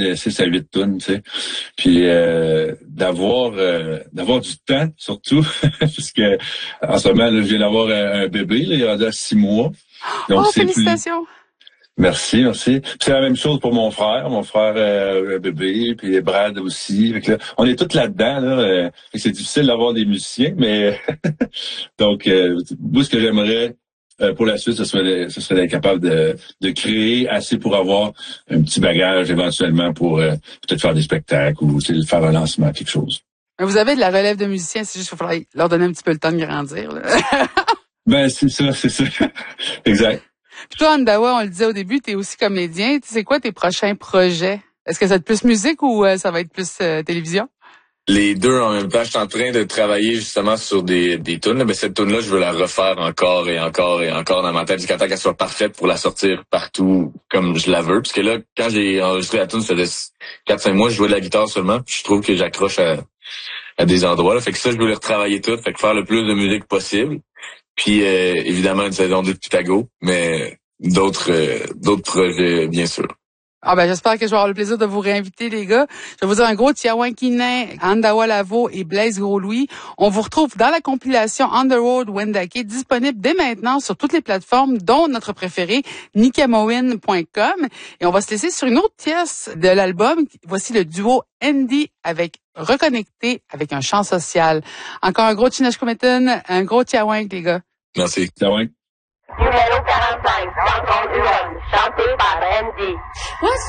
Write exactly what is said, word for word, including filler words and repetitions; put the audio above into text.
de six à huit tunes, tu sais. Puis euh, d'avoir euh, d'avoir du temps, surtout, parce que en ce moment, là, je viens d'avoir un, un bébé, là, il est rendu à six mois. Donc, oh, c'est félicitations! Plus... Merci, merci. Puis c'est la même chose pour mon frère. Mon frère euh, un bébé, puis Brad aussi. Fait que là, on est tous là-dedans. Là, euh, c'est difficile d'avoir des musiciens, mais donc, euh, moi, ce que j'aimerais euh, pour la suite, ce serait, ce serait d'être capable de, de créer assez pour avoir un petit bagage éventuellement pour euh, peut-être faire des spectacles ou faire un lancement, quelque chose. Vous avez de la relève de musiciens, c'est juste qu'il faudrait leur donner un petit peu le temps de grandir. Là. Ben, c'est ça, c'est ça. Exact. Puis toi, Andawa, on le disait au début, t'es aussi comédien. C'est quoi tes prochains projets? Est-ce que ça va être plus musique ou euh, ça va être plus euh, télévision? Les deux en même temps. Je suis en train de travailler justement sur des des tunes. Mais cette tune là je veux la refaire encore et encore et encore dans ma tête jusqu'à temps qu'elle soit parfaite pour la sortir partout comme je la veux. Parce que là, quand j'ai enregistré la tune, ça faisait quatre cinq mois, je jouais de la guitare seulement. Puis je trouve que j'accroche à, à des endroits. Là. Fait que ça, je veux les retravailler tout. Fait que faire le plus de musique possible. Puis euh, évidemment une saison deux de Chicago, mais d'autres euh, d'autres projets bien sûr. Ah ben j'espère que je vais avoir le plaisir de vous réinviter, les gars. Je vais vous dire un gros Tiawankinen, Andawa Lavo et Blaise Gros-Louis. On vous retrouve dans la compilation On the Road Wendake, disponible dès maintenant sur toutes les plateformes, dont notre préféré, Nicamoin point com. Et on va se laisser sur une autre pièce de l'album. Voici le duo Andy avec Reconnecté avec un chant social. Encore un gros Chineshkumeton, un gros Tiawank, les gars. Merci. Tiawank. Numéro quarante-cinq, rencontre humaine, chanté par Andy.